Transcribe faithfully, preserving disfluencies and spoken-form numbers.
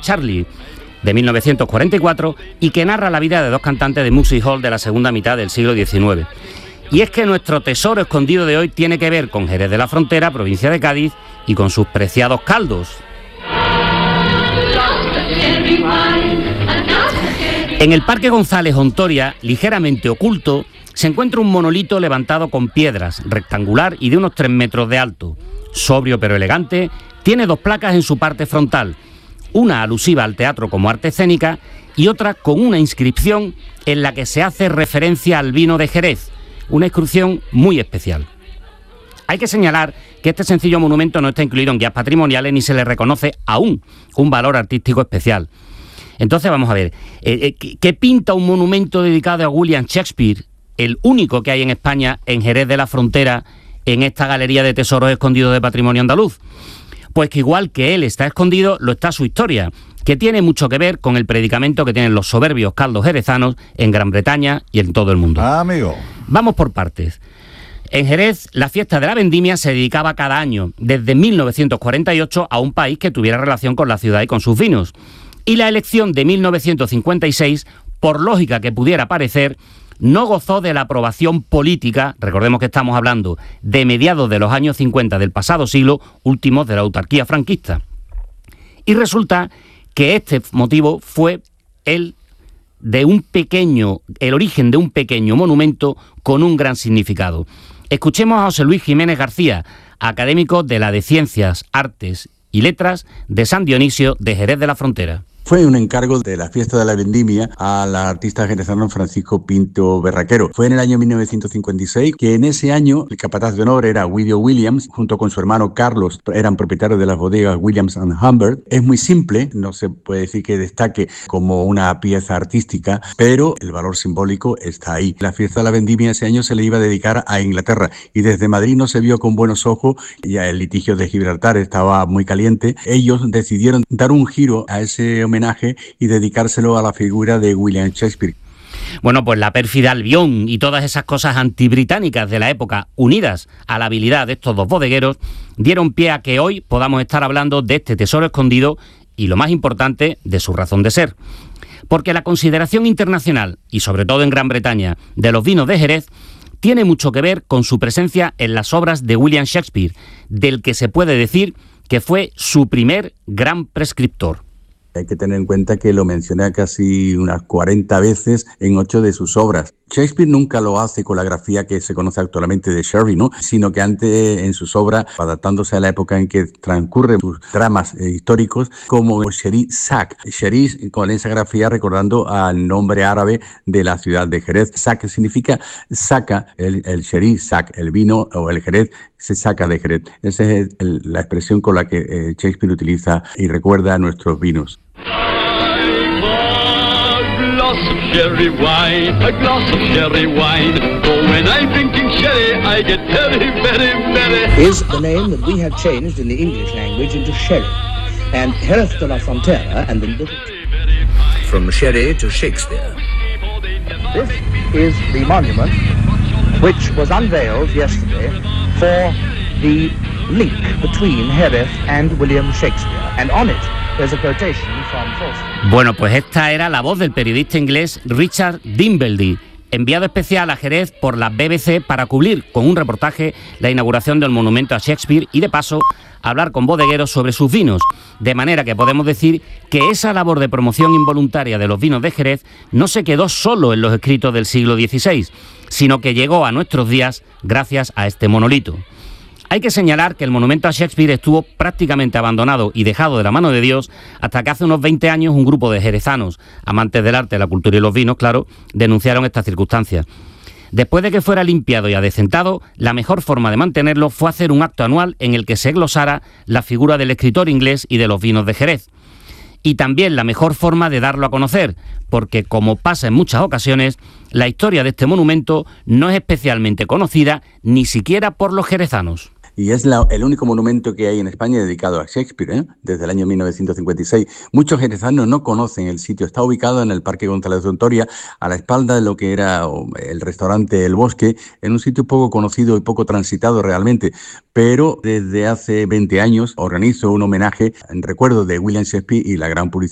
Charlie, de mil novecientos cuarenta y cuatro, y que narra la vida de dos cantantes de music hall de la segunda mitad del siglo diecinueve. Y es que nuestro tesoro escondido de hoy tiene que ver con Jerez de la Frontera, provincia de Cádiz, y con sus preciados caldos. En el Parque González Hontoria, ligeramente oculto, se encuentra un monolito levantado con piedras, rectangular y de unos tres metros de alto. Sobrio pero elegante, tiene dos placas en su parte frontal, una alusiva al teatro como arte escénica y otra con una inscripción en la que se hace referencia al vino de Jerez, una inscripción muy especial. Hay que señalar que este sencillo monumento no está incluido en guías patrimoniales ni se le reconoce aún un valor artístico especial. Entonces vamos a ver, eh, eh, ¿qué pinta un monumento dedicado a William Shakespeare, el único que hay en España en Jerez de la Frontera, en esta galería de tesoros escondidos de patrimonio andaluz? Pues que igual que él está escondido, lo está su historia, que tiene mucho que ver con el predicamento que tienen los soberbios caldos jerezanos en Gran Bretaña y en todo el mundo. Ah, amigo. Vamos por partes. En Jerez, la fiesta de la vendimia se dedicaba cada año, desde mil novecientos cuarenta y ocho, a un país que tuviera relación con la ciudad y con sus vinos. Y la elección de mil novecientos cincuenta y seis, por lógica que pudiera parecer, no gozó de la aprobación política, recordemos que estamos hablando de mediados de los años cincuenta del pasado siglo, últimos de la autarquía franquista. Y resulta que este motivo fue el de un pequeño, el origen de un pequeño monumento con un gran significado. Escuchemos a José Luis Jiménez García, académico de la de Ciencias, Artes y Letras de San Dionisio de Jerez de la Frontera. Fue un encargo de la fiesta de la vendimia al artista jerezano Francisco Pinto Berraquero. Fue en el año mil novecientos cincuenta y seis que en ese año el capataz de honor era Guido Williams, junto con su hermano Carlos, eran propietarios de las bodegas Williams and Humbert. Es muy simple, no se puede decir que destaque como una pieza artística, pero el valor simbólico está ahí. La fiesta de la vendimia ese año se le iba a dedicar a Inglaterra y desde Madrid no se vio con buenos ojos, ya el litigio de Gibraltar estaba muy caliente. Ellos decidieron dar un giro a ese homenaje y dedicárselo a la figura de William Shakespeare. Bueno, pues la pérfida Albión y todas esas cosas antibritánicas de la época, unidas a la habilidad de estos dos bodegueros, dieron pie a que hoy podamos estar hablando de este tesoro escondido y, lo más importante, de su razón de ser. Porque la consideración internacional, y sobre todo en Gran Bretaña, de los vinos de Jerez, tiene mucho que ver con su presencia en las obras de William Shakespeare, del que se puede decir que fue su primer gran prescriptor. Hay que tener en cuenta que lo menciona casi unas cuarenta veces en ocho de sus obras. Shakespeare nunca lo hace con la grafía que se conoce actualmente de Shelley, ¿no? Sino que antes en sus obras, adaptándose a la época en que transcurren sus dramas eh, históricos, como Sherí Sac. Sherí con esa grafía recordando al nombre árabe de la ciudad de Jerez. Sac significa saca, el, el Sherí Sac, el vino o el Jerez se saca de Jerez. Esa es el, la expresión con la que eh, Shakespeare utiliza y recuerda a nuestros vinos. Sherry wine, a glass of sherry wine. For when I'm drinking sherry, I get very, very, very. Is the name that we have changed in the English language into Sherry, and Jerez de la Frontera, and the little from Sherry to Shakespeare. This is the monument which was unveiled yesterday for the link between Jerez and William Shakespeare, and on it there's a quotation from Falstaff. Bueno, pues esta era la voz del periodista inglés Richard Dimbleby, enviado especial a Jerez por la B B C para cubrir con un reportaje la inauguración del monumento a Shakespeare y de paso hablar con bodegueros sobre sus vinos, de manera que podemos decir que esa labor de promoción involuntaria de los vinos de Jerez no se quedó solo en los escritos del siglo dieciséis, sino que llegó a nuestros días gracias a este monolito. Hay que señalar que el monumento a Shakespeare estuvo prácticamente abandonado y dejado de la mano de Dios hasta que hace unos veinte años un grupo de jerezanos, amantes del arte, la cultura y los vinos, claro, denunciaron estas circunstancias. Después de que fuera limpiado y adecentado, la mejor forma de mantenerlo fue hacer un acto anual en el que se glosara la figura del escritor inglés y de los vinos de Jerez. Y también la mejor forma de darlo a conocer, porque como pasa en muchas ocasiones, la historia de este monumento no es especialmente conocida ni siquiera por los jerezanos. Y es la, el único monumento que hay en España dedicado a Shakespeare, ¿eh? Desde el año mil novecientos cincuenta y seis. Muchos jerezanos no conocen el sitio. Está ubicado en el Parque González de Hontoria, a la espalda de lo que era el restaurante El Bosque, en un sitio poco conocido y poco transitado realmente. Pero desde hace veinte años organizo un homenaje en recuerdo de William Shakespeare y la gran publicidad